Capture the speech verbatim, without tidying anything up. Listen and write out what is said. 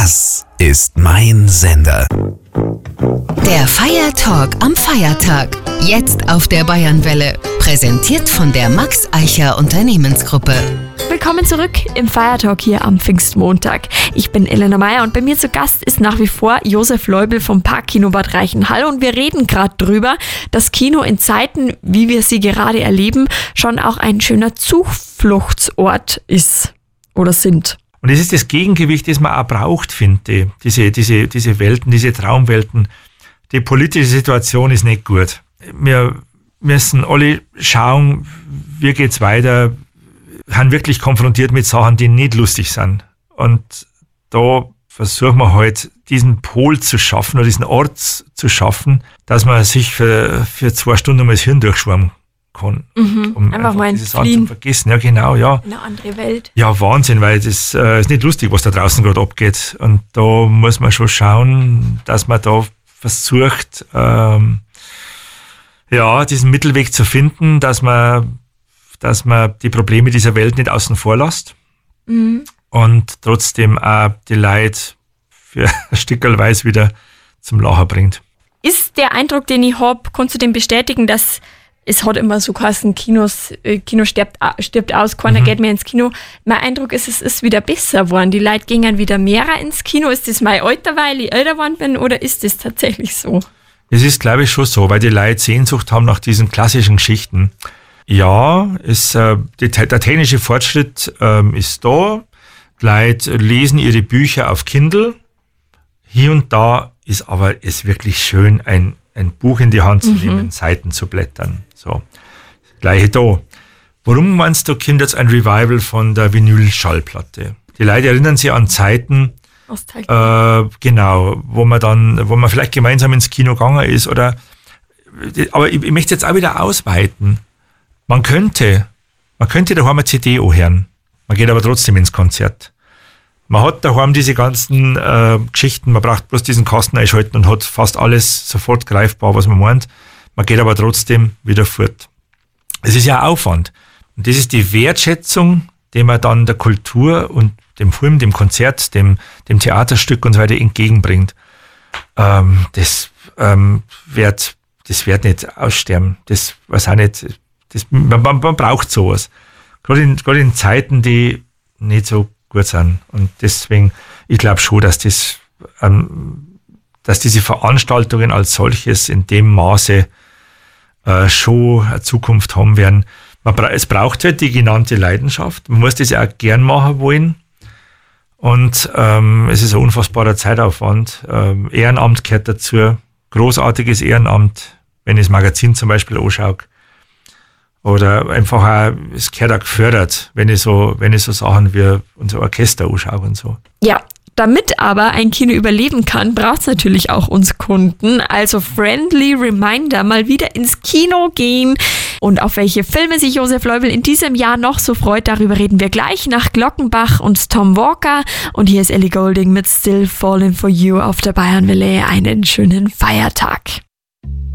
Das ist mein Sender. Der Feiertalk am Feiertag. Jetzt auf der Bayernwelle. Präsentiert von der Max Eicher Unternehmensgruppe. Willkommen zurück im Feiertalk hier am Pfingstmontag. Ich bin Elena Meyer und bei mir zu Gast ist nach wie vor Josef Leubel vom Parkkino Bad Reichenhall und wir reden gerade drüber, dass Kino in Zeiten, wie wir sie gerade erleben, schon auch ein schöner Zufluchtsort ist oder sind. Und das ist das Gegengewicht, das man auch braucht, finde ich. Diese, diese, diese Welten, diese Traumwelten. Die politische Situation ist nicht gut. Wir müssen alle schauen, wie geht's weiter, sind wirklich konfrontiert mit Sachen, die nicht lustig sind. Und da versuchen wir halt, diesen Pol zu schaffen oder diesen Ort zu schaffen, dass man sich für, für zwei Stunden mal das Hirn durchschwammen kann. Mhm. Um einfach mal diese Sachen zu fliehen. vergessen. Ja, genau, ja. In eine andere Welt. Ja, Wahnsinn, weil das äh, ist nicht lustig, was da draußen gerade abgeht. Und da muss man schon schauen, dass man da versucht, ähm, ja, diesen Mittelweg zu finden, dass man, dass man die Probleme dieser Welt nicht außen vor lässt. Mhm. Und trotzdem auch die Leute für ein Stückelweise wieder zum Lachen bringt. Ist der Eindruck, den ich habe, kannst du den bestätigen, dass es hat immer so geheißen, Kinos, äh, Kino stirbt, stirbt aus, keiner Mhm. geht mehr ins Kino. Mein Eindruck ist, es ist wieder besser geworden. Die Leute gehen wieder mehr ins Kino. Ist das mein Alter, weil ich älter geworden bin, oder ist das tatsächlich so? Es ist, glaube ich, schon so, weil die Leute Sehnsucht haben nach diesen klassischen Geschichten. Ja, ist, äh, die, der technische Fortschritt ähm, ist da. Die Leute lesen ihre Bücher auf Kindle. Hier und da ist aber es wirklich schön, ein, ein Buch in die Hand zu nehmen, Seiten zu blättern. So, das Gleiche da. Warum meinst du, kommt jetzt ein Revival von der Vinyl-Schallplatte? Die Leute erinnern sich an Zeiten, äh, genau, wo man dann, wo man vielleicht gemeinsam ins Kino gegangen ist oder, aber ich, ich möchte jetzt auch wieder ausweiten. Man könnte, man könnte daheim eine C D anhören. Man geht aber trotzdem ins Konzert. Man hat daheim diese ganzen äh, Geschichten, man braucht bloß diesen Kasten einschalten und hat fast alles sofort greifbar, was man meint. Man geht aber trotzdem wieder fort. Es ist ja Aufwand. Und das ist die Wertschätzung, die man dann der Kultur und dem Film, dem Konzert, dem, dem Theaterstück und so weiter entgegenbringt. Ähm, das, ähm, wird, das wird nicht aussterben. Das weiß auch nicht. Das, man, man, man braucht sowas. Gerade in, gerade in Zeiten, die nicht so gut sind. Und deswegen, ich glaube schon, dass das, ähm, dass diese Veranstaltungen als solches in dem Maße äh, schon eine Zukunft haben werden. Man bra- es braucht halt die genannte Leidenschaft. Man muss das ja auch gern machen wollen. Und ähm, es ist ein unfassbarer Zeitaufwand. Ähm, Ehrenamt gehört dazu. Großartiges Ehrenamt, wenn ich das Magazin zum Beispiel anschaue. Oder einfach auch, es gehört auch gefördert, wenn ich so, wenn ich so Sachen wie unser Orchester anschaue und so. Ja, damit aber ein Kino überleben kann, braucht es natürlich auch uns Kunden. Also friendly reminder, mal wieder ins Kino gehen. Und auf welche Filme sich Josef Leubel in diesem Jahr noch so freut, darüber reden wir gleich nach Glockenbach und Tom Walker. Und hier ist Ellie Goulding mit Still Falling For You auf der Bayernwelle. Einen schönen Feiertag.